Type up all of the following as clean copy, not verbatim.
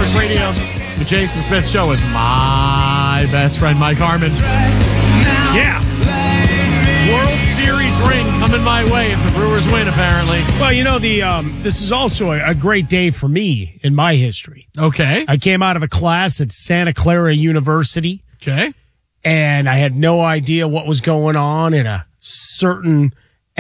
Sports Radio, the Jason Smith Show with my best friend, Mike Harmon. Yeah. World Series ring coming my way if the Brewers win, apparently. Well, you know, this is also a great day for me in my history. Okay. I came out of a class at Santa Clara University. Okay. And I had no idea what was going on in a certain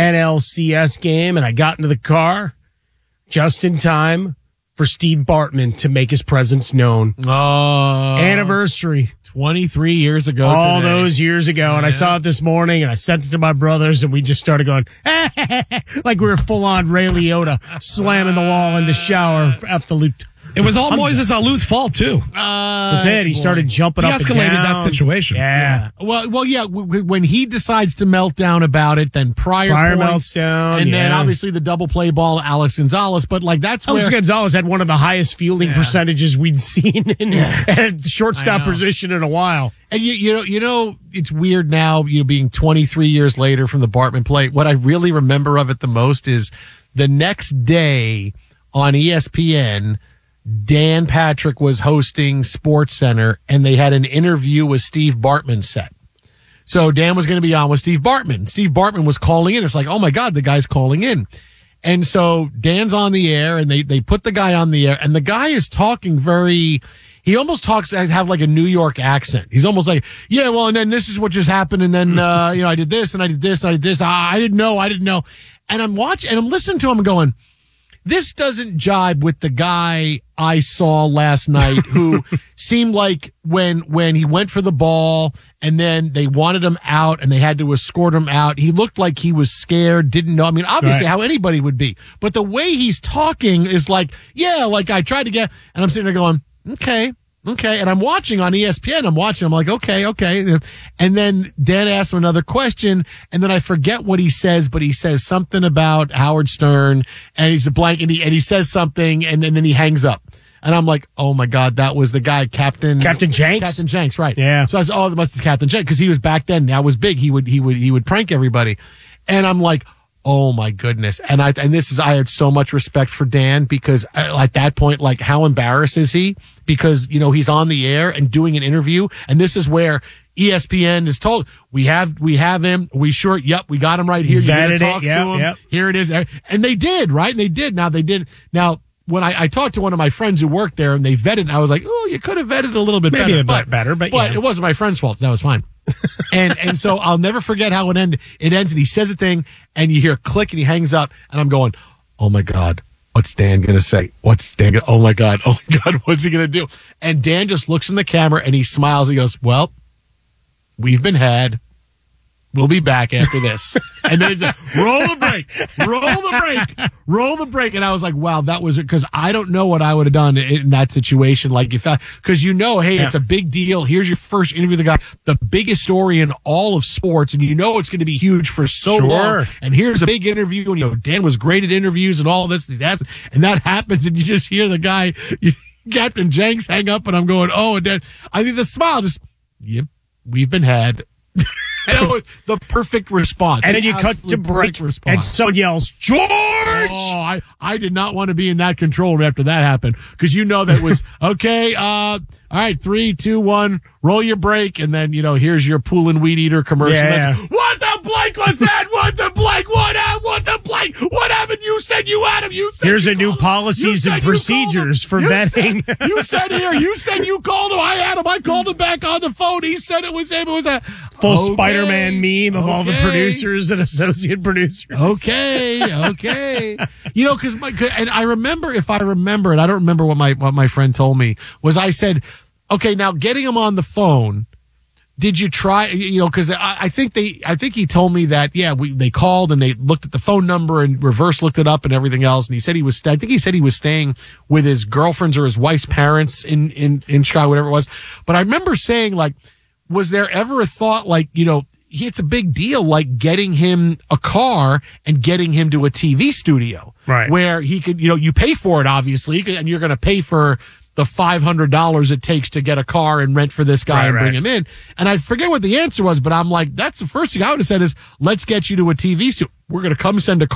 NLCS game, and I got into the car just in time for Steve Bartman to make his presence known. Oh. Anniversary. 23 years ago All today. those years ago. And I saw it this morning, and I sent it to my brothers, and we just started going, like we were full-on Ray Liotta slamming the wall in the shower at the Lufthansa. It was all Moises Alou's fault, too. That's it. He started jumping up and down. He escalated that situation. Yeah. Well, yeah. When he decides to melt down about it, then Pryor melts down, and then obviously the double play ball, Alex Gonzalez. But like that's Alex where Gonzalez had one of the highest fielding percentages we'd seen in at shortstop position in a while. And you know, it's weird now. Being 23 years later from the Bartman play. What I really remember of it the most is the next day on ESPN. Dan Patrick was hosting SportsCenter, and they had an interview with Steve Bartman set. So Dan was going to be on with Steve Bartman. Steve Bartman was calling in. It's like, oh my God, the guy's calling in. And so Dan's on the air, and they put the guy on the air, and the guy is talking he almost talks, have like a New York accent. He's almost like, yeah, well, and then this is what just happened, and then, I did this, and I did this, and I did this. I didn't know. And I'm watching, and I'm listening to him and going, this doesn't jibe with the guy I saw last night who seemed like when he went for the ball and then they wanted him out and they had to escort him out, he looked like he was scared, didn't know. I mean, obviously how anybody would be. But the way he's talking is like, yeah, like I tried to get, and I'm sitting there going, okay. And I'm watching on ESPN. I'm like, okay. And then Dan asks him another question, and then I forget what he says, but he says something about Howard Stern, and he's a blank, and he says something, and then he hangs up. And I'm like, oh my God, that was the guy, Captain Jenks? Captain Jenks, right. Yeah. So I said, it must be Captain Jenks, because he was back then, that was big. He would prank everybody. And I'm like, oh my goodness. I had so much respect for Dan because at that point, like how embarrassed is he? Because, he's on the air and doing an interview. And this is where ESPN is told, we have him. We got him right here. You're going to talk to him. Yep. Here it is. And they did, right? And they did. Now, when I talked to one of my friends who worked there and they vetted, and I was like, oh, you could have vetted a little bit Maybe better. But it wasn't my friend's fault. That was fine. and so I'll never forget how it ended. It ends and he says a thing and you hear a click and he hangs up and I'm going, oh my God, what's Dan going to say? Oh my God, what's he going to do? And Dan just looks in the camera and he smiles. He goes, well, we've been had. We'll be back after this. And then he's like, roll the break. And I was like, wow, that was it. Cause I don't know what I would have done in that situation. Like cause it's a big deal. Here's your first interview with the guy, the biggest story in all of sports. And it's going to be huge for so long. And here's a big interview. And Dan was great at interviews and all this, and that happens. And you just hear the guy, Captain Jenks hang up and I'm going, oh, and then I think the smile we've been had. That was the perfect response. And then you cut to break, and someone yells, George! Oh, I did not want to be in that control room after that happened, because that was, okay, all right, 3, 2, 1, roll your break, and then, here's your Pool and Weed Eater commercial. Yeah. What the blank was that? What the blank? What the blank? What happened? You said you had him. You said here's a new policies and procedures for vetting. You said you called him. I had him. I called him back on the phone. He said it was him. It was a full Spider-Man meme of all the producers and associate producers. Okay. Because and I remember, and I don't remember what my friend told me, was I said, okay, now getting him on the phone, did you try, because I think he told me that, they called and they looked at the phone number and reverse looked it up and everything else. And he said he was staying with his girlfriend's or his wife's parents in Chicago, whatever it was. But I remember saying, like, was there ever a thought, like, it's a big deal, like getting him a car and getting him to a TV studio, right? Where he could, you pay for it, obviously, and you're going to pay for the $500 it takes to get a car and rent for this guy and bring him in. And I forget what the answer was, but I'm like, that's the first thing I would have said is, let's get you to a TV studio. We're going to come send a car.